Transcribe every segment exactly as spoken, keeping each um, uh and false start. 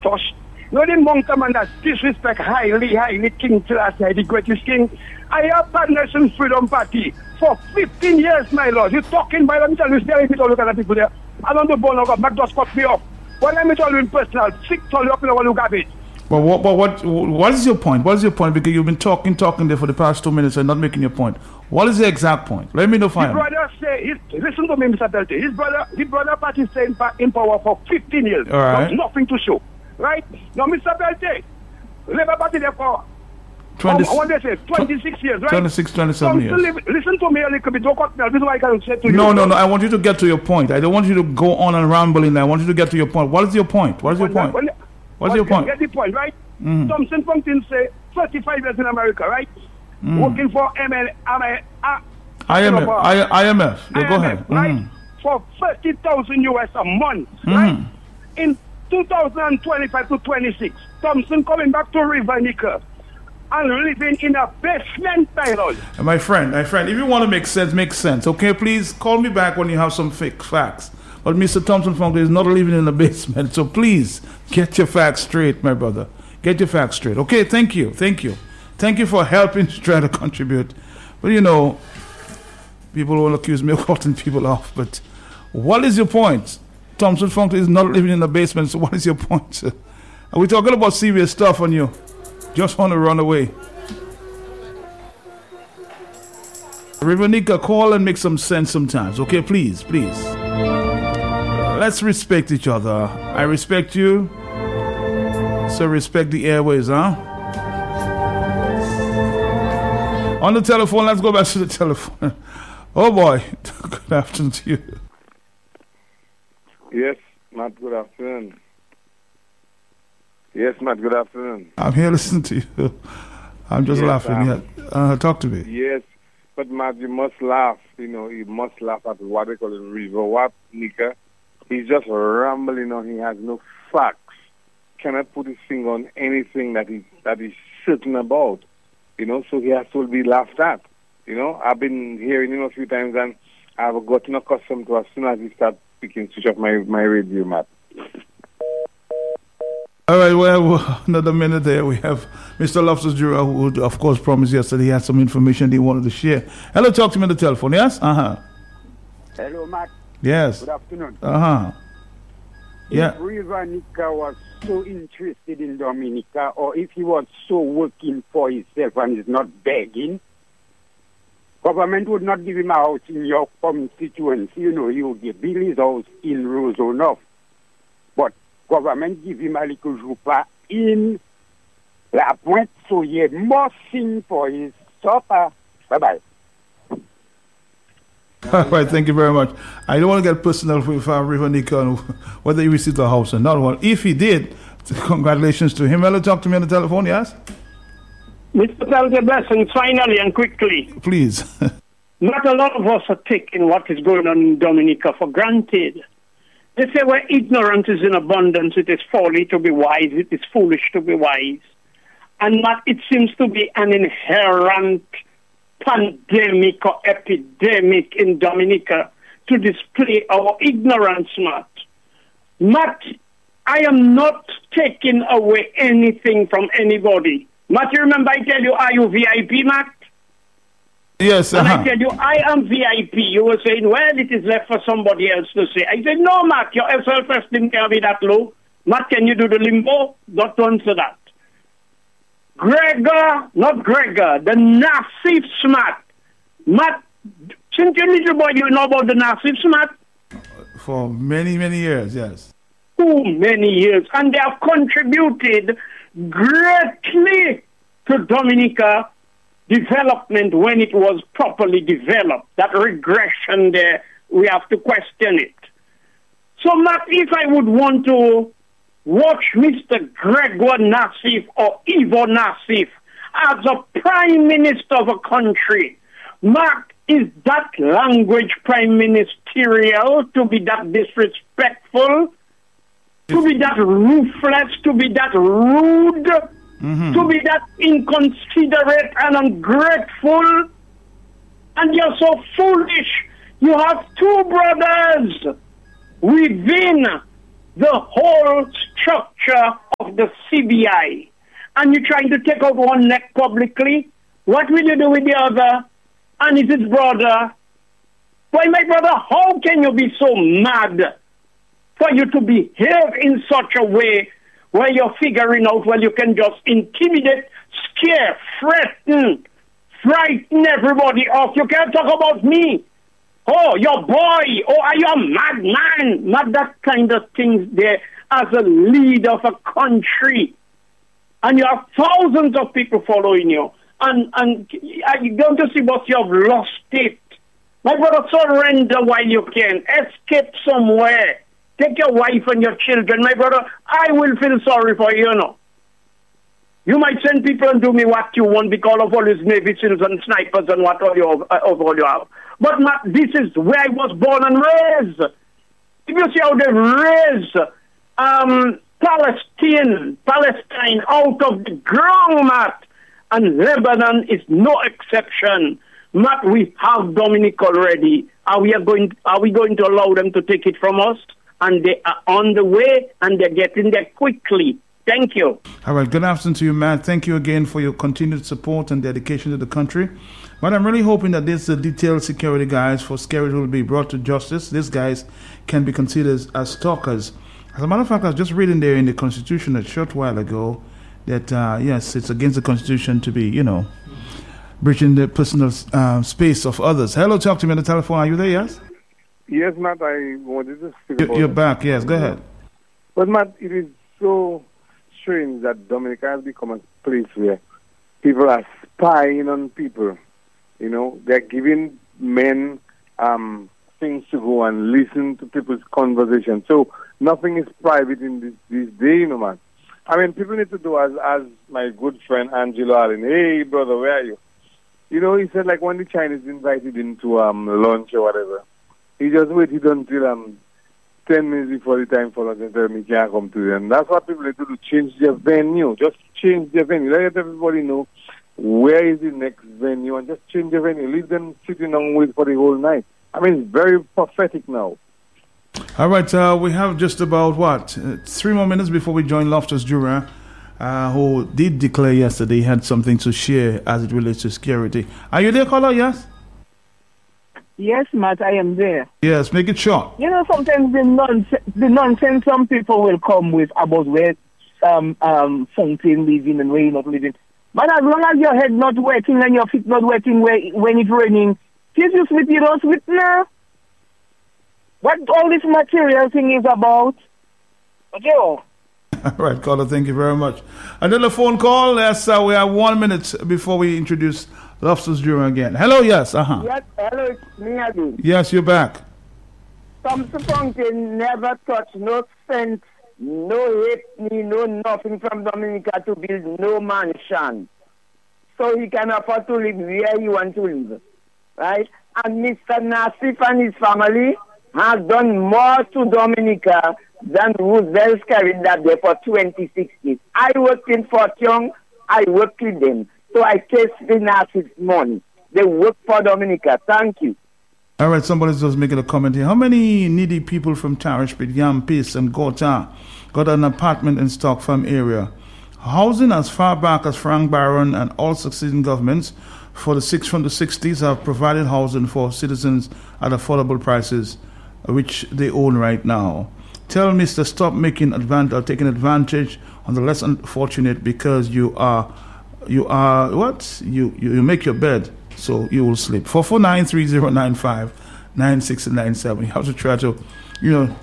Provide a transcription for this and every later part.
touch. You know the mountain man that disrespect highly, highly King Selassie, the greatest king. I have Pan-Nation Freedom Party for fifteen years, my lord. You're talking by let me tell you, stay with all look at the people there. I don't do bone over, Mac just cut me off. But let me tell you in personal, sick tell you up in our look at it. But what, but what, what is your point? What is your point? Because you've been talking, talking there for the past two minutes and not making your point. What is the exact point? Let me know if I am. His brother say, his, listen to me, Mister Belte. His brother, his brother party staying in power for fifteen years. All right. There's nothing to show. Right? Now, Mister Belte, Labour Party there for, twenty, um, what they say, twenty-six years, right? twenty-six, twenty-seven years. Live, listen to me a little bit. Don't cut me. This is what I can say to you. No, no, no. I want you to get to your point. I don't want you to go on and rambling. I want you to get to your point. What is your point? What is your point? When, What's when, your point? Get the point, right? Mm. Thompson Pumpkin say thirty-five years in America, right? Mm. Working for M L, uh, uh, I M F. I, I M F. Yeah, I M F, go ahead. Right? Mm. For thirty thousand U S a month, Mm. right? In two thousand twenty-five to twenty-six, Thompson coming back to Rivernica and living in a basement, Tyler. My friend, my friend, if you want to make sense, make sense. Okay, please call me back when you have some fake facts. But Mister Thompson Funk is not living in a basement, so please get your facts straight, my brother. Get your facts straight. Okay, thank you, thank you. Thank you for helping to try to contribute. But you know, people will accuse me of cutting people off, but what is your point? Thompson Funk is not living in a basement, so what is your point, sir? Are we talking about serious stuff on you? Just want to run away. Rivernica, call and make some sense sometimes. Okay, please, please. Let's respect each other. I respect you, so respect the airways, huh? On the telephone, let's go back to the telephone. Oh boy, good afternoon to you. Yes, Matt, good afternoon. Yes, Matt, good afternoon. I'm here listening to you. I'm just yes, laughing. um, Yeah. Uh, talk to me. Yes, but Matt, you must laugh. You know, you must laugh at what they call it, River What, Nika. He's just rambling on. He has no facts. Cannot put his finger on anything that he that he's certain about. You know, so he has to be laughed at. You know, I've been hearing him a few times, and I've gotten accustomed to as soon as he starts speaking, switch off my my radio, Matt. All right, well, another minute there. We have Mister Loftus-Jura, who, of course, promised yesterday he had some information he wanted to share. Hello, talk to me on the telephone, yes? Uh-huh. Hello, Matt. Yes. Good afternoon. Uh-huh. Yeah. If Rivernica was so interested in Dominica, or if he was so working for himself and is not begging, government would not give him a house in your constituency. You know, he would give Billy's house in Rosonoff. But government give him a little jupa in La Pointe, so he must sing for his supper. Bye-bye. All right, thank you very much. I don't want to get personal with uh, Rivernica and whether he received a house or not. Well, if he did, congratulations to him. Hello, talk to me on the telephone, yes? Mister Belte, blessings, finally and quickly. Please. Not a lot of us are taking what is going on in Dominica for granted. They say where ignorance is in abundance, it is folly to be wise, it is foolish to be wise. And that it seems to be an inherent pandemic or epidemic in Dominica to display our ignorance, Matt. Matt, I am not taking away anything from anybody. Matt, you remember I tell you, are you V I P, Matt? Yes, uh-huh. And I tell you, I am V I P. You were saying, well, it is left for somebody else to say. I said, no, Matt, your self-esteem can't be that low. Matt, can you do the limbo? Don't answer that. Gregor, not Gregor, the Nassifs, Matt. Matt, since you're a little boy, you know about the Nassifs, Matt? For many, many years, yes. Too many years. And they have contributed greatly to Dominica development when it was properly developed. That regression there, we have to question it. So, Matt, if I would want to watch Mister Gregor Nassif or Ivo Nassif as a prime minister of a country, Mark, is that language prime ministerial to be that disrespectful, to be that ruthless, to be that rude, mm-hmm. to be that inconsiderate and ungrateful? And you're so foolish. You have two brothers within the whole structure of out the C B I and you're trying to take out one neck publicly, what will you do with the other? And it's his brother. Why, my brother, how can you be so mad for you to behave in such a way where you're figuring out where you can just intimidate, scare, threaten, frighten everybody off? You can't talk about me. Oh, your boy. Oh, are you a madman? Not that kind of things there as a leader of a country. And you have thousands of people following you. And, and are you going to see what you have lost it? My brother, surrender while you can. Escape somewhere. Take your wife and your children. My brother, I will feel sorry for you, you know. You might send people and do me what you want because of all these Navy SEALs and snipers and what all you have, uh, all you have. But not, this is where I was born and raised. If you see how they raise um, Palestine, Palestine out of the ground, Matt, and Lebanon is no exception. Matt, we have Dominic already. Are we are going? Are we going to allow them to take it from us? And they are on the way, and they're getting there quickly. Thank you. All right. Good afternoon to you, Matt. Thank you again for your continued support and dedication to the country. But I'm really hoping that these uh, detailed security guys for Skerrit will be brought to justice. These guys can be considered as stalkers. As a matter of fact, I was just reading there in the Constitution a short while ago that, uh, yes, it's against the Constitution to be, you know, breaching the personal uh, space of others. Hello, talk to me on the telephone. Are you there, yes? Yes, Matt, I wanted to speak You're, about you're back, yes, go ahead. But, Matt, it is so strange that Dominica has become a place where people are spying on people. You know, they're giving men um, things to go and listen to people's conversation. So nothing is private in this, this day, you know, man. I mean, people need to do as, as my good friend Angelo Allen. Hey, brother, where are you? You know, he said, like, when the Chinese invited him to um, lunch or whatever, he just waited until um, ten minutes before the time for lunch and said, he can't come to them. That's what people need to do, change their venue. Just change their venue. Let everybody know where is the next venue and just change the venue. Leave them sitting and wait for the whole night. I mean, it's very prophetic now. All right, uh, we have just about, what, uh, three more minutes before we join Loftus Jura, uh, who did declare yesterday he had something to share as it relates to security. Are you there, caller? Yes? Yes, Matt, I am there. Yes, make it short. You know, sometimes the nonsense, the nonsense some people will come with about where um, um, Fountain living and where you're not living. But as long as your head not working and your feet not working where, when it's raining, since you sleep, you don't sleep now. What all this material thing is about? Okay, oh. All right, caller, thank you very much. Another phone call. Yes, uh, we have one minute before we introduce Loftus Jura again. Hello, yes, uh-huh. Yes, hello, it's me again. Yes, you're back. Thompson Fountain never touched no cent, no hit me, no nothing from Dominica to build no mansion. So he can afford to live where he wants to live, right? And Mister Nassif and his family has done more to Dominica than Roosevelt carried that day for twenty-six years. I worked in Fort Young, I worked with them. So I taste the Nassif's money. They work for Dominica. Thank you. All right, somebody's just making a comment here. How many needy people from Tarishpit, Yampis, and Gota got an apartment in Stock Farm area? Housing as far back as Frank Barron and all succeeding governments for the six from the sixties have provided housing for citizens at affordable prices, which they own right now. Tell Mister Stop making advantage or taking advantage on the less unfortunate because you are you are what? You you, you make your bed so you will sleep. four four nine, three zero nine five, nine six nine seven. You have to try to, you know,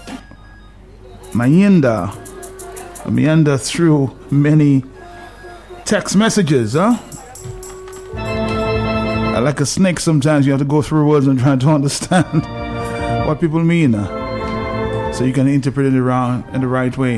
meander meander through many text messages, huh? Like a snake, sometimes you have to go through words and try to understand what people mean, uh, so you can interpret it around in the right way.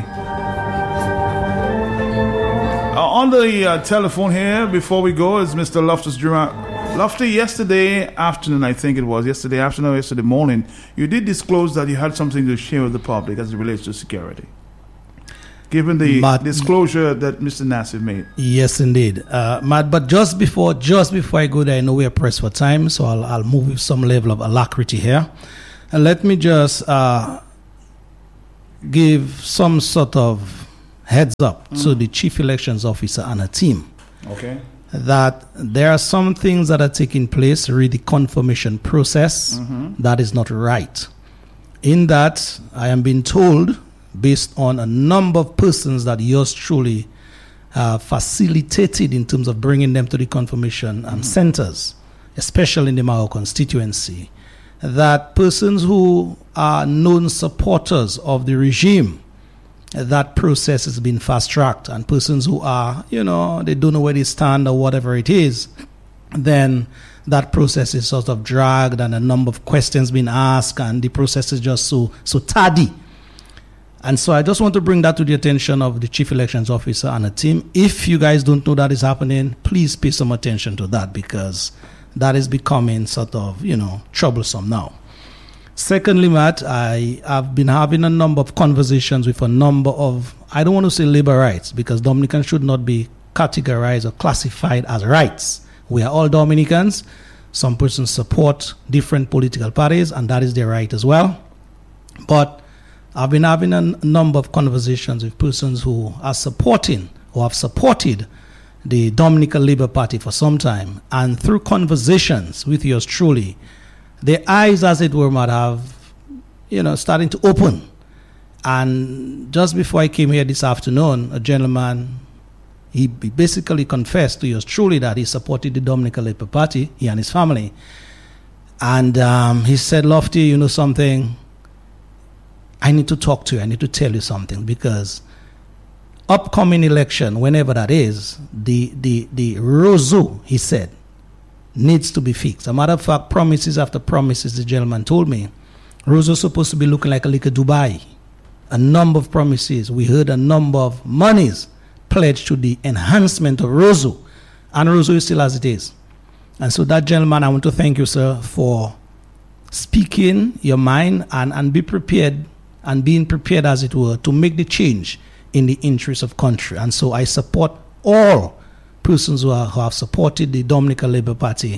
Uh, on the uh, telephone here, before we go, is Mister Loftus Jura. Lofty, yesterday afternoon, I think it was, yesterday afternoon, yesterday morning, you did disclose that you had something to share with the public as it relates to security. Given the Matt, disclosure that Mister Nassif made. Yes, indeed. Uh, Matt, but just before just before I go there, I know we are pressed for time, so I'll, I'll move with some level of alacrity here. And let me just uh, give some sort of heads up Mm. to the chief elections officer and a team Okay. that there are some things that are taking place with the confirmation process Mhm. that is not right. In that, I am being told, based on a number of persons that yours truly uh, facilitated in terms of bringing them to the confirmation um, centers, especially in the Mao constituency, that persons who are known supporters of the regime, that process has been fast-tracked, and persons who are, you know, they don't know where they stand or whatever it is, then that process is sort of dragged and a number of questions being asked, and the process is just so so tardy. And so I just want to bring that to the attention of the chief elections officer and a team. If you guys don't know that is happening, please pay some attention to that, because that is becoming sort of, you know, troublesome now. Secondly, Matt, I have been having a number of conversations with a number of, I don't want to say labor rights, because Dominicans should not be categorized or classified as rights. We are all Dominicans. Some persons support different political parties, and that is their right as well. But I've been having a n- number of conversations with persons who are supporting or have supported the Dominican Labour Party for some time, and through conversations with yours truly, their eyes, as it were, might have, you know, starting to open. And just before I came here this afternoon, a gentleman, he he basically confessed to yours truly that he supported the Dominican Labour Party, he and his family. And um, he said, Lofty, you know something? I need to talk to you. I need to tell you something, because upcoming election, whenever that is, the the the Roseau, he said, needs to be fixed. As a matter of fact, promises after promises, the gentleman told me, Roseau is supposed to be looking like a little Dubai. A number of promises. We heard a number of monies pledged to the enhancement of Roseau, and Roseau is still as it is. And so that gentleman, I want to thank you, sir, for speaking your mind and, and be prepared and being prepared, as it were, to make the change in the interest of country. And so I support all persons who, are, who have supported the Dominican Labour Party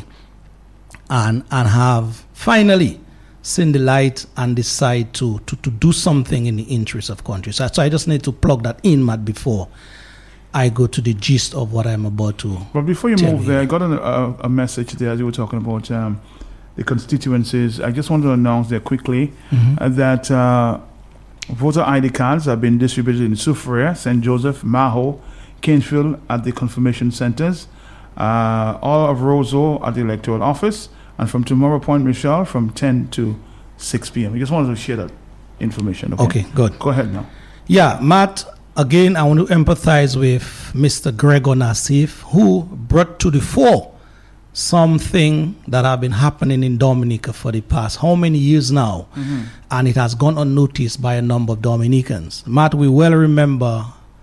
and and have finally seen the light and decide to, to, to do something in the interest of country. So, so I just need to plug that in, Matt, before I go to the gist of what I'm about to. But before you tell move you. there, I got a, a, a message there as you were talking about um, the constituencies. I just want to announce there quickly Mhm. uh, that uh, voter I D cards have been distributed in Soufriere, Saint Joseph, Maho, Kingsfield at the confirmation centers, uh, all of Roseau at the electoral office, and from tomorrow, Point Michelle from ten to six p.m. I just wanted to share that information. Okay, Okay, good. Go ahead now. Yeah, Matt, again, I want to empathize with Mister Gregor Nassif, who brought to the fore something that have been happening in Dominica for the past how many years now, Mm-hmm. and it has gone unnoticed by a number of Dominicans. Matt, we well remember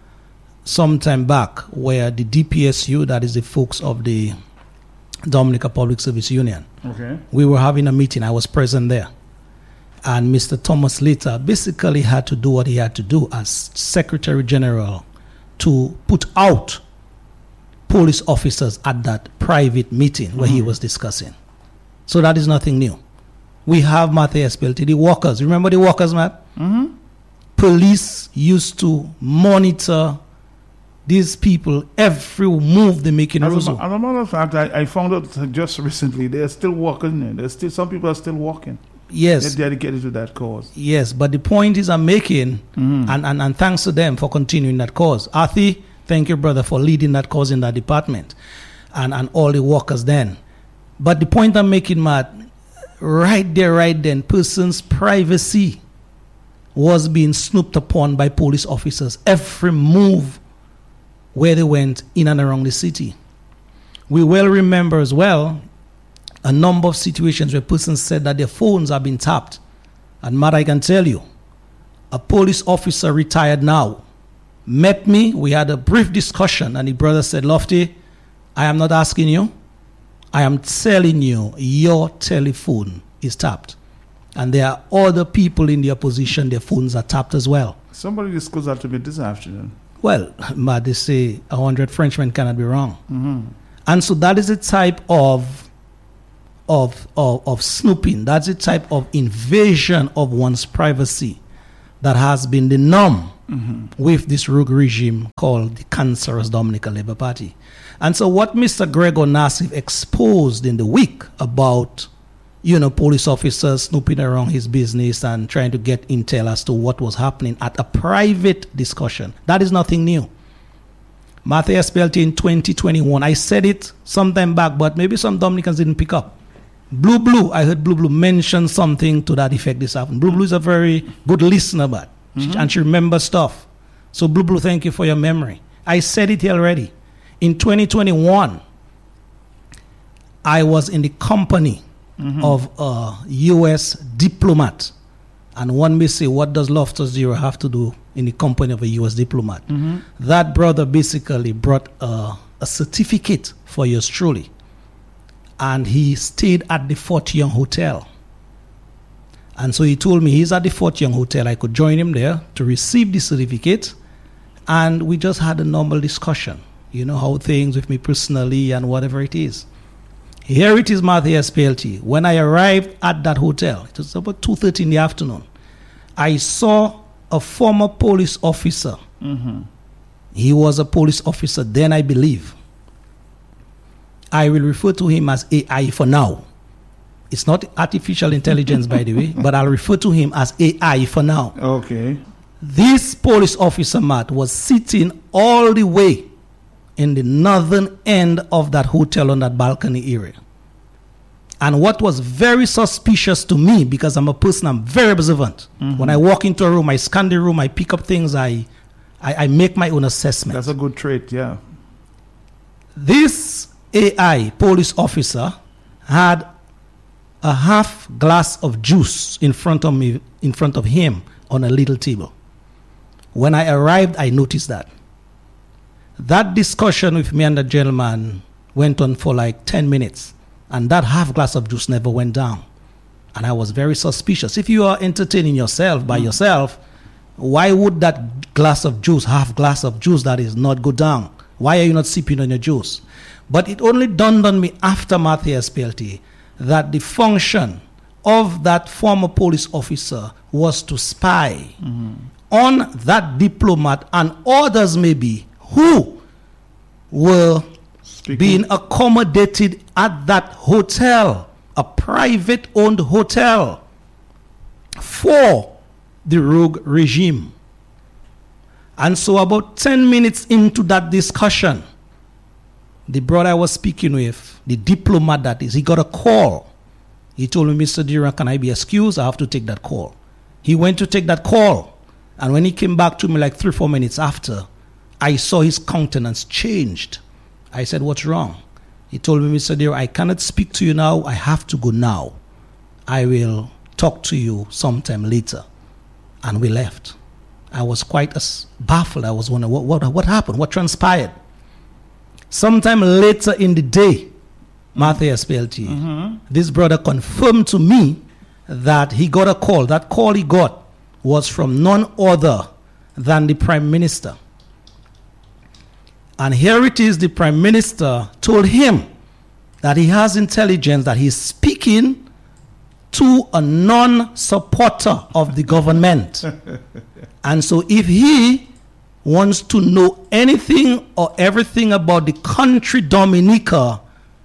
some time back where the D P S U, that is the folks of the Dominica Public Service Union, Okay. we were having a meeting. I was present there. And Mister Thomas Later basically had to do what he had to do as Secretary General to put out police officers at that private meeting where he was discussing. So that is nothing new. We have Matthew Espelti, the walkers. Remember the walkers, Matt? Mm-hmm. Police used to monitor these people every move they make in As a, Roseau. as a matter of fact, I, I found out just recently they're still walking. There's still some people are still walking. Yes. They're dedicated to that cause. Yes, but the point is I'm making, Mhm. and, and, and thanks to them for continuing that cause. Arthi, thank you, brother, for leading that cause in that department, and, and all the workers then. But the point I'm making, Matt, right there, right then, person's privacy was being snooped upon by police officers. Every move where they went in and around the city. We well remember as well a number of situations where persons said that their phones have been tapped. And Matt, I can tell you, a police officer retired now met me. We had a brief discussion, and the brother said, Lofty, I am not asking you. I am telling you, your telephone is tapped. And there are other people in the opposition, their phones are tapped as well. Somebody discussed that to me this afternoon. Well, Matt, they say a hundred Frenchmen cannot be wrong. Mm-hmm. And so that is a type of Of, of of snooping. That's a type of invasion of one's privacy that has been the norm mm-hmm. with this rogue regime called the cancerous Dominica Labour Party. And so what Mister Gregor Nassif exposed in the week about, you know, police officers snooping around his business and trying to get intel as to what was happening at a private discussion, that is nothing new. Matthew S P L T in twenty twenty-one, I said it sometime back, but maybe some Dominicans didn't pick up. Blue Blue, I heard Blue Blue mention something to that effect this afternoon. Blue Blue is a very good listener, but mm-hmm. and she remembers stuff. So Blue Blue, thank you for your memory. I said it here already. In twenty twenty-one, I was in the company mm-hmm. of a U S diplomat. And one may say, what does Loftus Zero have to do in the company of a U S diplomat? Mm-hmm. That brother basically brought a, a certificate for yours truly. And he stayed at the Fort Young Hotel. And so he told me he's at the Fort Young Hotel. I could join him there to receive the certificate. And we just had a normal discussion. You know, how things with me personally and whatever it is. Here it is, Matthew S P L T. When I arrived at that hotel, it was about two thirty in the afternoon, I saw a former police officer. Mm-hmm. He was a police officer then, I believe. I will refer to him as A I for now. It's not artificial intelligence, by the way, but I'll refer to him as A I for now. Okay. This police officer, Matt, was sitting all the way in the northern end of that hotel on that balcony area. And what was very suspicious to me, because I'm a person, I'm very observant. Mm-hmm. When I walk into a room, I scan the room, I pick up things, I, I, I make my own assessment. That's a good trait, yeah. This A I police officer had a half glass of juice in front of me, in front of him on a little table. When I arrived, I noticed that. That discussion with me and the gentleman went on for like ten minutes, and that half glass of juice never went down. And I was very suspicious. If you are entertaining yourself by mm. yourself, why would that glass of juice, half glass of juice that is not go down? Why are you not sipping on your juice? But it only dawned on me after Matthew S P L T that the function of that former police officer was to spy mm-hmm. on that diplomat and others maybe who were Speaking. being accommodated at that hotel, a private-owned hotel for the rogue regime. And so about ten minutes into that discussion, the brother I was speaking with, the diplomat that is, he got a call. He told me, Mister Duran, can I be excused? I have to take that call. He went to take that call. And when he came back to me like three, four minutes after, I saw his countenance changed. I said, what's wrong? He told me, Mister Dear, I cannot speak to you now. I have to go now. I will talk to you sometime later. And we left. I was quite as baffled. I was wondering, what, what, what happened? What transpired? Sometime later in the day, Matthew S P L T, mm-hmm. this brother confirmed to me that he got a call. That call he got was from none other than the Prime Minister. And here it is, the Prime Minister told him that he has intelligence that he's speaking to a non-supporter of the government. And so if he wants to know anything or everything about the country Dominica,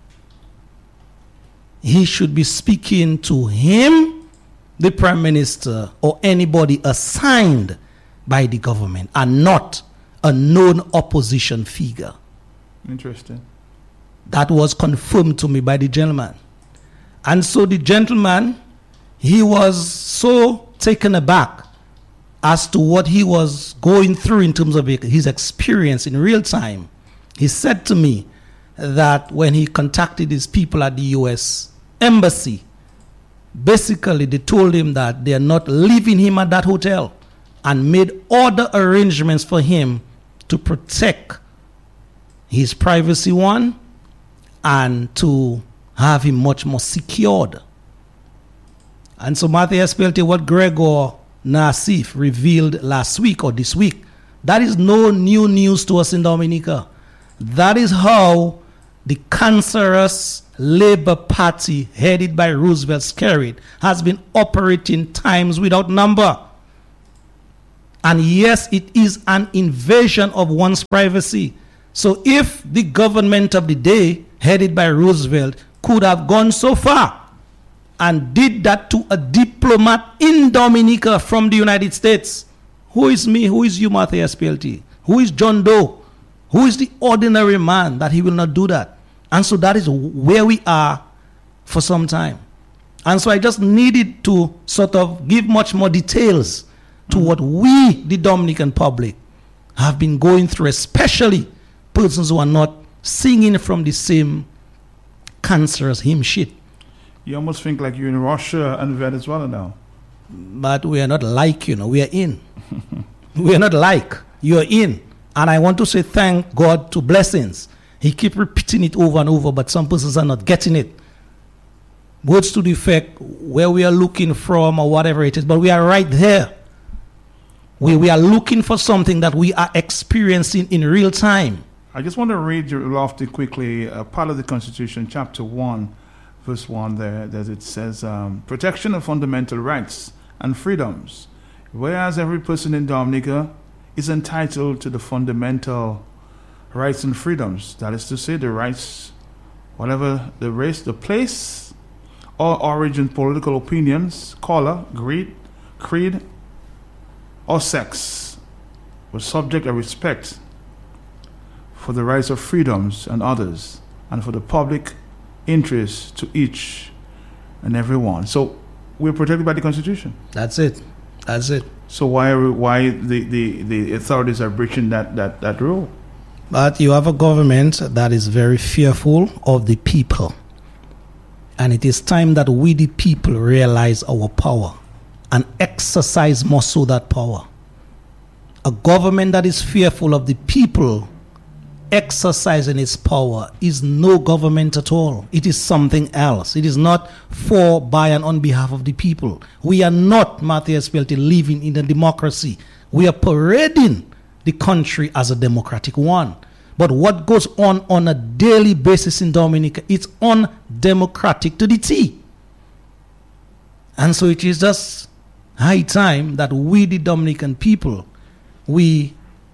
he should be speaking to him, the Prime Minister, or anybody assigned by the government, and not a known opposition figure. Interesting. That was confirmed to me by the gentleman. And so the gentleman, he was so taken aback as to what he was going through in terms of his experience in real time. He said to me that when he contacted his people at the U S Embassy, basically they told him that they are not leaving him at that hotel and made other arrangements for him to protect his privacy, one, and to have him much more secured. And so Matthew S P L T, what Gregor Nassif revealed last week or this week, that is no new news to us in Dominica. That is how the cancerous Labour Party headed by Roosevelt Skerrit has been operating times without number. And yes, it is an invasion of one's privacy. So if the government of the day, headed by Roosevelt, could have gone so far and did that to a diplomat in Dominica from the United States, who is me? Who is you, Martha S P L T? Who is John Doe? Who is the ordinary man that he will not do that? And so that is where we are for some time. And so I just needed to sort of give much more details to mm-hmm. what we, the Dominican public, have been going through, especially persons who are not singing from the same cancerous hymn sheet. You almost think like you're in Russia and Venezuela now. But we are not like, you know, we are in. We are not like, you are in. And I want to say thank God to blessings. He keep repeating it over and over, but some persons are not getting it. Words to the effect where we are looking from or whatever it is, but we are right there. We, we are looking for something that we are experiencing in real time. I just want to read you lofty quickly a part of the Constitution, chapter one, verse one there, that it says, um, protection of fundamental rights and freedoms. Whereas every person in Dominica is entitled to the fundamental rights and freedoms. That is to say, the rights, whatever the race, the place, or origin, political opinions, color, creed, creed, or sex, with subject and respect for the rights of freedoms and others, and for the public interest to each and every one. So we're protected by the Constitution. That's it. That's it. So why are, why the, the, the authorities are breaching that, that, that rule? But you have a government that is very fearful of the people. And it is time that we, the people, realize our power and exercise more so that power. A government that is fearful of the people exercising its power is no government at all. It is something else. It is not for, by, and on behalf of the people. We are not, Martha S P L T, living in a democracy. We are parading the country as a democratic one. But what goes on on a daily basis in Dominica, it's undemocratic to the T. And so it is just high time that we, the Dominican people, we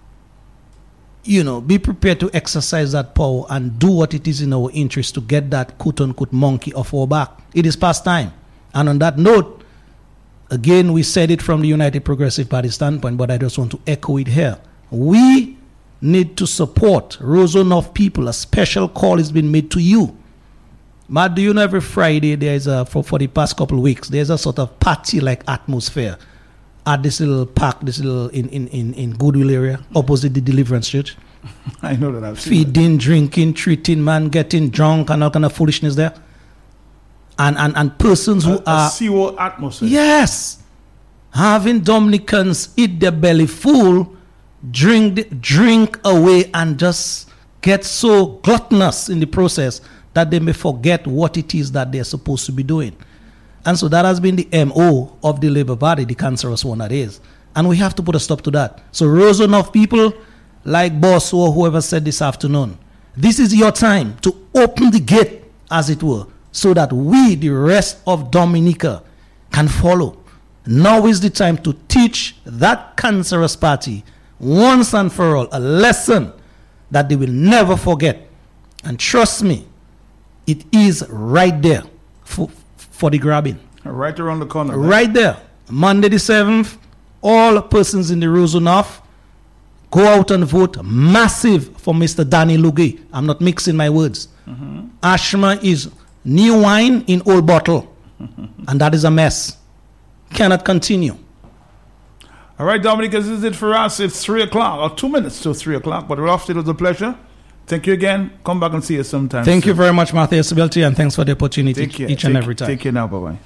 you know, be prepared to exercise that power and do what it is in our interest to get that quote-unquote monkey off our back. It is past time. And on that note, again, we said it from the United Progressive Party standpoint, but I just want to echo it here. We need to support Roseau North people. A special call has been made to you. Matt, do you know every Friday there's a, for, for the past couple of weeks, there's a sort of party-like atmosphere at this little park, this little in, in, in, in Goodwill area, opposite the Deliverance Church. I know that I've seen Feeding, that. drinking, treating, man, getting drunk and all kind of foolishness there. And and, and persons who a, are... A C O atmosphere. Yes. Having Dominicans eat their belly full, drink, drink away and just get so gluttonous in the process that they may forget what it is that they're supposed to be doing. And so that has been the M O of the Labour Party, the cancerous one that is. And we have to put a stop to that. So Roseau North people, like Boss or whoever said this afternoon, this is your time to open the gate, as it were, so that we, the rest of Dominica, can follow. Now is the time to teach that cancerous party once and for all a lesson that they will never forget. And trust me, it is right there for for the grabbing. Right around the corner. Right there. Monday the seventh, all persons in the Roseau North, go out and vote massive for Mister Danny Lugie. I'm not mixing my words. Mm-hmm. Ashma is new wine in old bottle. And that is a mess. Cannot continue. All right, Dominic, this is it for us. It's three o'clock, or two minutes till three o'clock. But Ralph, it was a pleasure. Thank you again. Come back and see us sometime. Thank soon. you very much, Martha S B L T, and thanks for the opportunity Take care. each Take, and every time. Take care now. Bye-bye.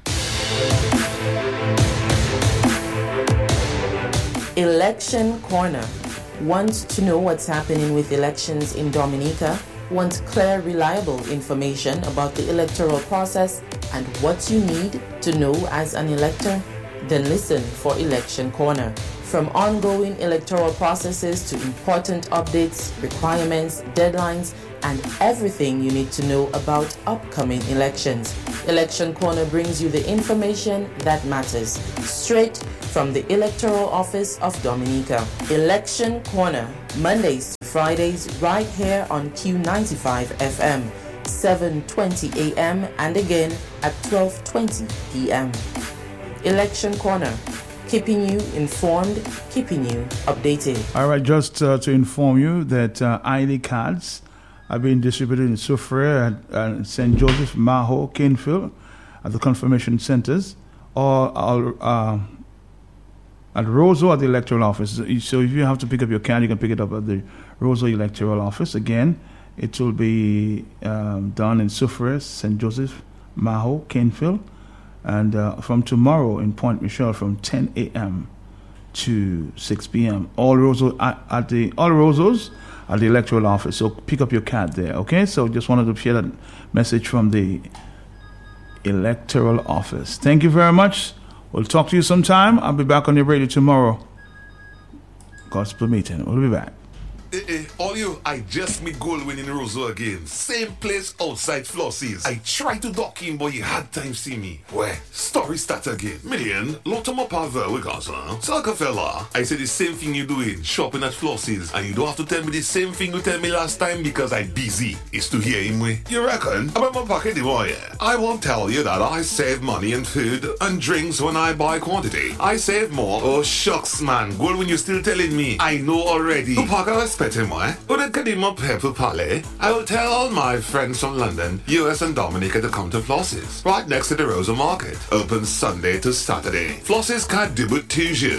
Election Corner. Want to know what's happening with elections in Dominica? Want clear, reliable information about the electoral process and what you need to know as an elector? Then listen for Election Corner. From ongoing electoral processes to important updates, requirements, deadlines, and everything you need to know about upcoming elections. Election Corner brings you the information that matters, straight from the Electoral Office of Dominica. Election Corner, Mondays to Fridays, right here on Q ninety-five F M, seven twenty a m and again at twelve twenty p m Election Corner, keeping you informed, keeping you updated. All right, just uh, to inform you that uh, I D cards are being distributed in Soufriere and, and Saint Joseph, Maho, Canefield at the confirmation centers, or uh, at Roseau at the electoral office. So if you have to pick up your card, you can pick it up at the Roseau electoral office. Again, it will be um, done in Soufriere, Saint Joseph, Maho, Canefield, and uh, from tomorrow in Point Michel from ten a m to six p m All Roseau at, at the all Roseaus at the electoral office. So pick up your card there, okay? So just wanted to share that message from the electoral office. Thank you very much. We'll talk to you sometime. I'll be back on your radio tomorrow. God's permitting. We'll be back. Eh, eh, all you, I just meet Goldwyn in Roseau again. Same place outside Flossies. I tried to dock him, but he had time see me. Where? Story start again. Million, lot of my power we got, huh? Saka fella, I said the same thing you doing, shopping at Flossies. And you don't have to tell me the same thing you tell me last time because I busy. It's to hear him way. You reckon? About my pocket, boy. I won't tell you that I save money in food and drinks when I buy quantity. I save more. Oh, shucks, man. Goldwyn, you still telling me. I know already. The pocket Petit-moi, Pepper Palais. I will tell all my friends from London, U S and Dominica to come to Flossies, right next to the Rosa Market. Open Sunday to Saturday. Flossies can't do it toujours.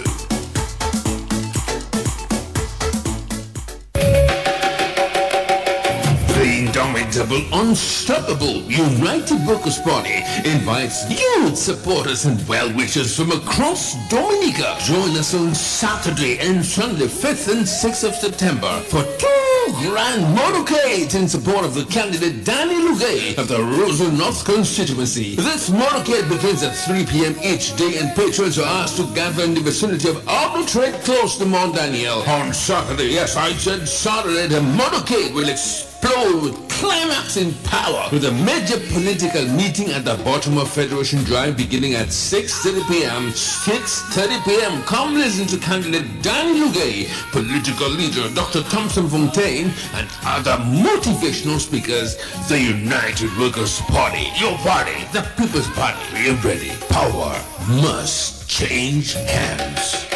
The indomitable, unstoppable United Workers' Party invites youth supporters and well-wishers from across Dominica. Join us on Saturday and Sunday, fifth and sixth of September for two grand motorcades in support of the candidate Danny Lugay of the Roseau North constituency. This motorcade begins at three p m each day and patrons are asked to gather in the vicinity of Arbitrate close to Mount Daniel. On Saturday, yes, I said Saturday, the motorcade will explode with climax in power with a major political meeting at the bottom of Federation Drive beginning at six thirty p m six thirty p m Come listen to candidate Danny Lugay, political leader Doctor Thompson Fontaine, and other motivational speakers. The United Workers' Party, your party, the People's Party. We are ready. Power must change hands.